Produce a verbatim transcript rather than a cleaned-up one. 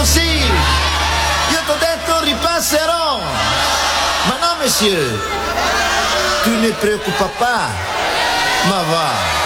sì, io t'ho detto ripasserò, ma no monsieur, tu ne preoccupa pas, ma va.